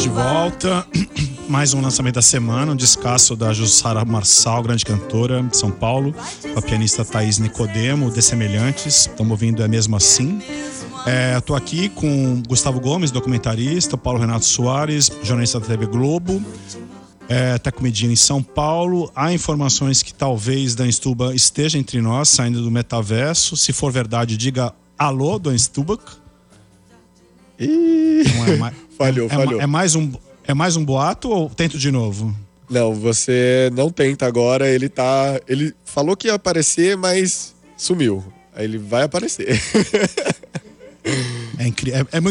de volta. Mais um lançamento da semana, um descasso da Jussara Marçal, grande cantora de São Paulo, com a pianista Thaís Nicodemo, Dessemelhantes. Estamos ouvindo É Mesmo Assim. Estou aqui com Gustavo Gomes, documentarista, Paulo Renato Soares, jornalista da TV Globo, até comediante em São Paulo. Há informações que talvez Dan Stubach esteja entre nós, saindo do metaverso. Se for verdade, diga alô, Dan Stubach. Falhou. É mais um boato ou tento de novo? Não, você não tenta agora. Ele falou que ia aparecer, mas sumiu. Aí ele vai aparecer. É incrível.